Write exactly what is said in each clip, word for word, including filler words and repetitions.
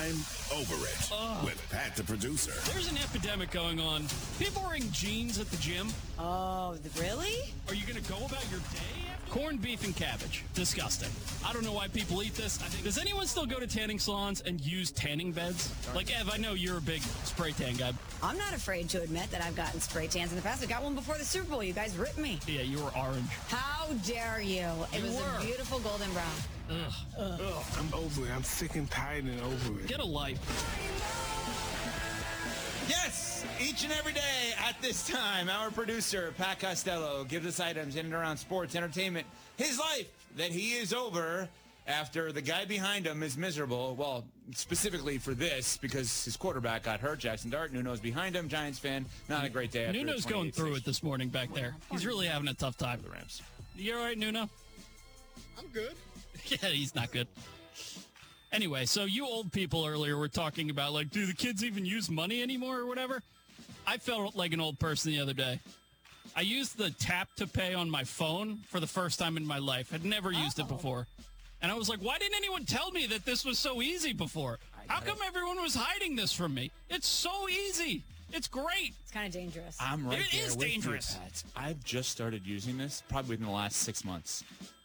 time, Over It Ugh. with Pat the producer. There's an epidemic going on. People wearing jeans at the gym. Oh, really? Are you going to go about your day after? Corned beef and cabbage. Disgusting. I don't know why people eat this. I think, does anyone still go to tanning salons and use tanning beds? Like, Ev, I know you're a big spray tan guy. I'm not afraid to admit that I've gotten spray tans in the past. I got one before the Super Bowl. You guys ripped me. Yeah, you were orange. How dare you? It You was were. a beautiful golden brown. Ugh. Ugh, I'm over it. I'm sick and tired and over it. Get a life. Yes, each and every day at this time, our producer, Pat Costello, gives us items in and around sports, entertainment, his life that he is over after the guy behind him is miserable. Well, specifically for this, because his quarterback got hurt, Jackson Dart. Nuno's behind him, Giants fan. Not a great day after Nuno's going through it this morning back there. He's really having a tough time. The Rams. You all right, Nuno? I'm good. Yeah, he's not good. Anyway, so you old people earlier were talking about, like, do the kids even use money anymore or whatever? I felt like an old person the other day. I used the tap to pay on my phone for the first time in my life. I'd never used Oh. it before. And I was like, why didn't anyone tell me that this was so easy before? How come everyone was hiding this from me? It's so easy. It's great. It's kind of dangerous. I'm right It there is with dangerous. you, Pat. I've just started using this probably within the last six months.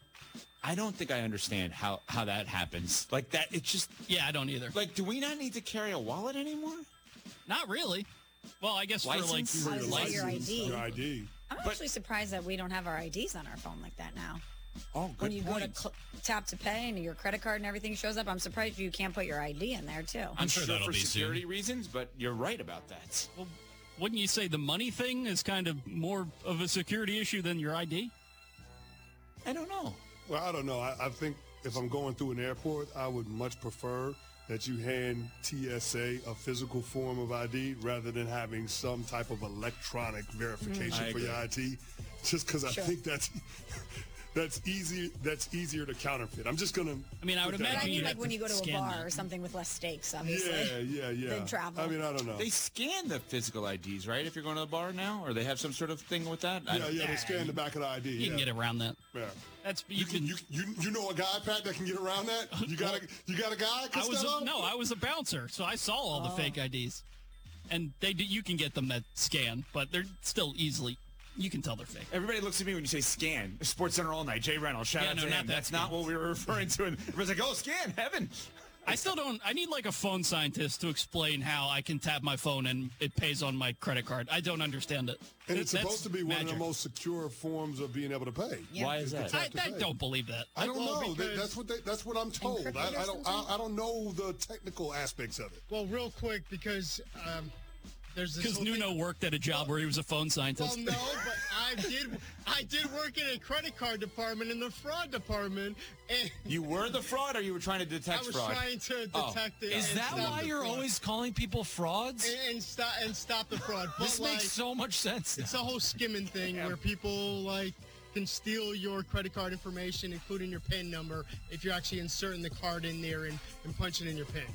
I don't think I understand how, how that happens. Like that, it's just, Yeah, I don't either. like, do we not need to carry a wallet anymore? Not really. Well, I guess License? for, like, How does it get your I D? Your I D. I'm but- actually surprised that we don't have our I Ds on our phone like that now. Oh, good When you point. go to cl- tap to pay and your credit card and everything shows up, I'm surprised you can't put your I D in there, too. I'm sure, sure that'll for be security soon. reasons, but you're right about that. Well, wouldn't you say the money thing is kind of more of a security issue than your I D? I don't know. Well, I don't know. I, I think if I'm going through an airport, I would much prefer that you hand T S A a physical form of I D rather than having some type of electronic verification I for your agree. I D. Just because I Sure. think that's that's easy. That's easier to counterfeit. I'm just gonna. I mean, I would put that But imagine I out mean, you'd there. like when you go to a scan bar that. or something with less stakes, obviously. Yeah, yeah, yeah. Than travel. I mean, I don't know. They scan the physical I Ds, right? If you're going to the bar now, or they have some sort of thing with that. I yeah, don't- yeah. They scan the back of the I D. You yeah. can get around that. Yeah. That's you, You can can. you, you you know a guy, Pat, that can get around that? You got a you got a guy? I was Costello? a, no, I was a bouncer, so I saw all the fake I Ds, and they do, you can get them that scan, but they're still easily. You can tell they're fake. Everybody looks at me when you say scan. Sports Center all night. Jay Reynolds. Shout Yeah, out no, to not him. that That's scan. not what we were referring to. And everybody's like, oh, scan, heaven. I still don't. I need like a phone scientist to explain how I can tap my phone and it pays on my credit card. I don't understand it. And it's That's supposed to be one of magic. the most secure forms of being able to pay. Yeah. Why is that? I, to I pay. don't believe that. I don't Well, know. That- because- that's what they, that's what I'm told. I, Encrypted or I don't I, something? I don't know the technical aspects of it. Well, real quick, because um, there's this Because whole Nuno thing- worked at a job where he was a phone Well, scientist. no, but I did. I did work in a credit card department in the fraud department, and You were the fraud, or you were trying to I detect was fraud? trying to Oh. detect it. Is and that stop why the you're fraud. always calling people frauds? and, and stop and stop the fraud? But This like, makes so much sense. it's a whole skimming thing where people like can steal your credit card information, including your PIN number, if you're actually inserting the card in there and, and punching in your PIN.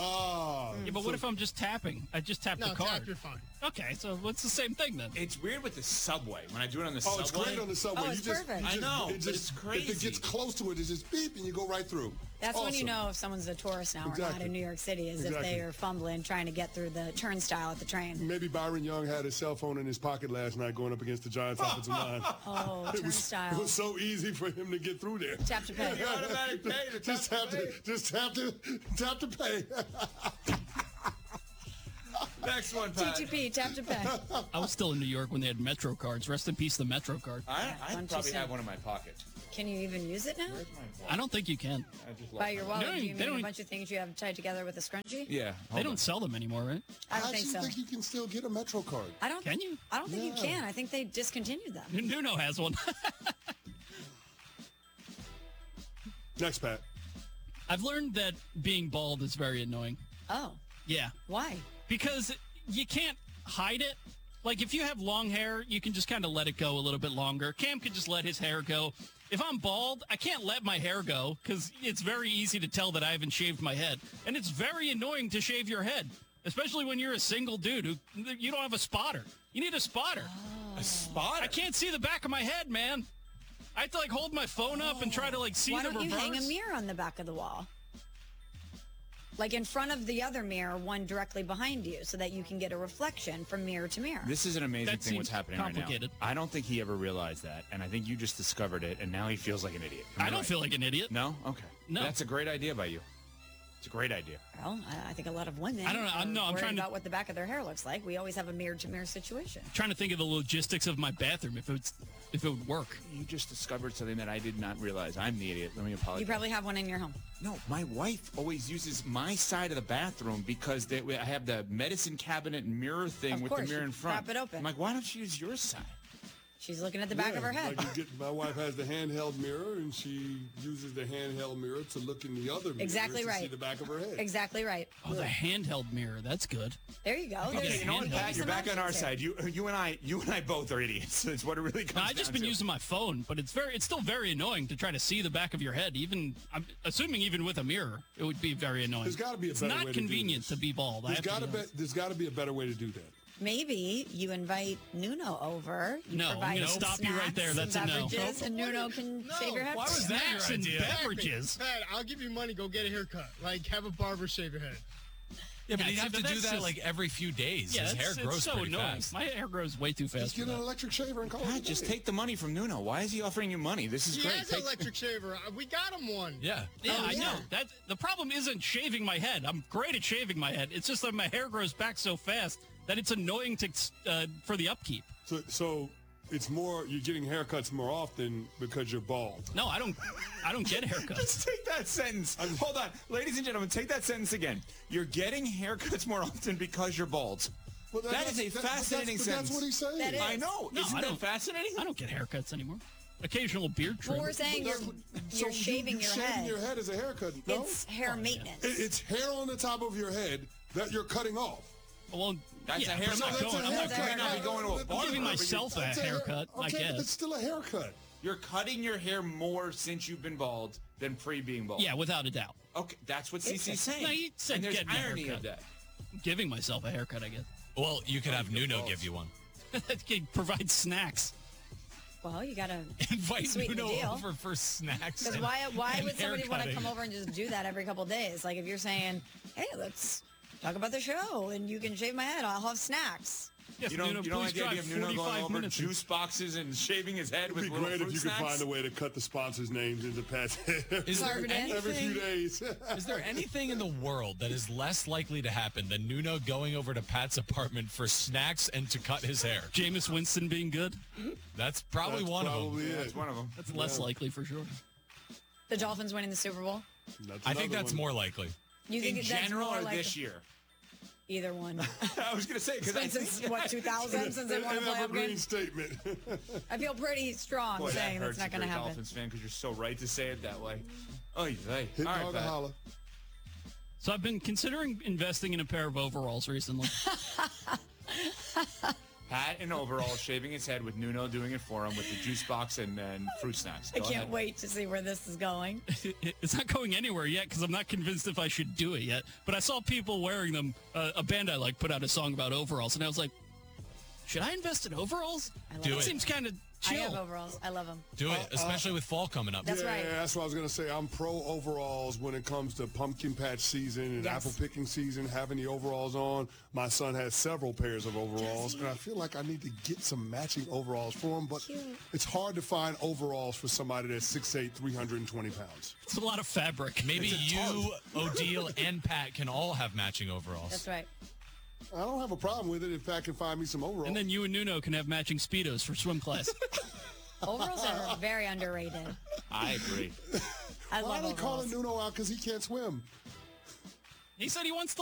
Ah. Yeah, but what if I'm just tapping? I just tap No, the card. tap, you're fine. Okay, so what's the same thing then? It's weird with the subway. When I do it on the Oh, subway. it's great on the subway. Oh, you it's just, perfect. you I just- know, it but just, it's If it crazy. gets close to it, it's just beep and you go right through. That's when you Awesome. know if someone's a tourist now or not Exactly. in New York City, is if Exactly. they are fumbling trying to get through the turnstile at the train. Maybe Byron Young had his cell phone in his pocket last night going up against the Giants offensive line. Oh, It was, turnstile. it was so easy for him to get through there. Tap to pay. Automatic pay to just tap have to to, pay. just have to, tap to pay. Next one, Pat. T T P, tap to pay. I was still in New York when they had Metro cards. Rest in peace, the Metro card. I, I One, two, probably have seven. one in my pocket. Can you even use it now? Where's my wallet? I don't think you can. I just By lost your my- wallet, They don't- do you they mean a don't- bunch of things you have tied together with a scrunchie? Yeah. They hold don't on. sell them anymore, right? I don't I think actually so. think you can still get a Metro card. I don't. Can you? I don't think Yeah. you can. I think they discontinued them. Nuno has one. Next, Pat. I've learned that being bald is very annoying. Oh, Yeah, why? because you can't hide it. Like, if you have long hair, you can just kind of let it go a little bit longer. Cam could just let his hair go. If I'm bald, I can't let my hair go because it's very easy to tell that I haven't shaved my head. And it's very annoying to shave your head, especially when you're a single dude who you don't have a spotter. You need a spotter. A spotter? I can't see the back of my head, man. I have to, like, hold my phone up and try to, like, see Why the don't you reverse. hang a mirror on the back of the wall? Like in front of the other mirror, one directly behind you, so that you can get a reflection from mirror to mirror. This is an amazing That thing what's seems happening right complicated. now. I don't think he ever realized that, and I think you just discovered it, and now he feels like an idiot. Am I don't right? feel like an idiot. No? Okay. No. That's a great idea by you. It's a great idea. Well, I, I think a lot of women I don't know. I'm- are no, I'm worried trying to- about what the back of their hair looks like. We always have a mirror-to-mirror situation. Trying to think of the logistics of my bathroom if it's if it would work. You just discovered something that I did not realize. I'm the idiot. Let me apologize. You probably have one in your home. No, my wife always uses my side of the bathroom because they, I have the medicine cabinet and mirror thing Of with course, the mirror you in front. prop it open. I'm like, why don't you use your side? She's looking at the back Yeah, of her head. Like you get, my wife has the handheld mirror, and she uses the handheld mirror to look in the other mirror Exactly to right. see the back of her head. Exactly right. Oh, the handheld mirror. That's good. There you go. Okay, There's- you know what, we gave Pat, you you're some back on our options here. side. You, you and I, you and I both are idiots. That's what it really comes No, down I've just been to. using my phone, but it's very, it's still very annoying to try to see the back of your head. Even, I'm assuming even with a mirror, it would be very annoying. There's got to be a It's better not way to do convenient this. to be bald. I There's have to got to be be. honest. There's got to be a better way to do that. Maybe you invite Nuno over. You No, I'm provide gonna some stop you right there. snacks, That's a some no. beverages, and Nuno can No, shave your head. why was that your Snacks and idea? beverages. Pat, I'll give you money. Go get a haircut. Like, have a barber shave your head. Yeah, but Yeah, you see, have but to do that's that just- like every few days. Yeah, His it's, hair it's grows so pretty annoying. fast. My hair grows way too fast. Just for get an that. electric shaver and call Pat, it. a just day. take the money from Nuno. Why is he offering you money? This is He great. has Take- an electric shaver. Uh, We got him one. Yeah. Yeah, Oh, I yeah. know. That the problem isn't shaving my head. I'm great at shaving my head. It's just that my hair grows back so fast that it's annoying to uh, for the upkeep. So, so it's more. You're getting haircuts more often because you're bald. No, I don't. I don't get haircuts. Let's take that sentence. Hold on. Ladies and gentlemen, take that sentence again. You're getting haircuts more often because you're bald. Well, that- that is a that's- that- fascinating that's, but sentence. That's what he's saying. That is. I know. No, Isn't I that don't- fascinating? I don't get haircuts anymore. Occasional beard trim. Well, we're saying But you're, that's what- you're so shaving you, you your shaving head. your head is a haircut. No, It's hair maintenance. It- it's hair on the top of your head that you're cutting off. Well, That's yeah, a but I'm haircut. not That's going. a I'm not haircut. going. not be going to a I'm barber. giving myself a That's hair- haircut. I Okay, but guess. it's still a haircut. You're cutting your hair more since you've been bald than pre being bald. Yeah, without a doubt. Okay, that's what Cece's saying. No, you said and there's getting a irony haircut. of that. I'm giving myself a haircut, I guess. Well, you could have Nuno give you one. That can provide snacks. Well, you gotta. Invite Sweeten the Nuno deal. over for snacks. Because and- why? Why and would somebody want to haircutting. come over and just do that every couple days? Like if you're saying, "Hey, let's talk about the show," and you can shave my head, I'll have snacks. Yes, You don't, Nuno, you don't please like the idea drive of Nuno going forty-five over minutes. juice boxes and shaving his head It'd with be little great fruit if you snacks? could find a way to cut the sponsors' names into Pat's hair Is there Carve it in. every few anything? days. Is there anything in the world that is less likely to happen than Nuno going over to Pat's apartment for snacks and to cut his hair? Jameis Winston being good. That's probably That's one of probably them. it. That's one of them. That's less likely for sure. The Dolphins winning the Super Bowl. That's I think another that's one. more likely. You In think that's general more or like this year? either one? I was going to say, because I It's been since think... what two thousand since they An, won a an playoff evergreen game. statement. I feel pretty strong Boy, saying that that's hurts not if going to you're a happen. Dolphins fan because you're so right to say it that way. Oh, hey. Hit All right, dog or Pat. holla. So I've been considering investing in a pair of overalls recently. Pat in overalls, shaving his head with Nuno doing it for him with the juice box and, and fruit snacks. I Go can't ahead. wait to see where this is going. It's not going anywhere yet because I'm not convinced if I should do it yet. But I saw people wearing them. Uh, a band I like put out a song about overalls, and I was like, should I invest in overalls? I love Do It it. seems kind of I have chill. overalls. I love them. Do it, especially with fall coming up. That's yeah, right. that's what I was gonna say. I'm pro overalls when it comes to pumpkin patch season and Yes. apple picking season. Having the overalls on, my son has several pairs of overalls, and I feel like I need to get some matching overalls for him. But Cute. it's hard to find overalls for somebody that's six eight, three hundred twenty pounds. It's a lot of fabric. Maybe you, Odile, and Pat can all have matching overalls. That's right. I don't have a problem with it if Pat can find me some overalls. And then you and Nuno can have matching Speedos for swim class. Overalls are very underrated. I agree. I Why love are they calling overalls. Nuno out because he can't swim? He said he wants to